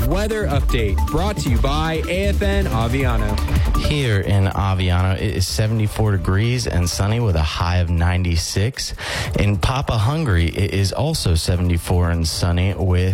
weather update brought to you by AFN Aviano. Here in Aviano, it is 74 degrees and sunny with a high of 96. In Papa Hungary, it is also 74 and sunny with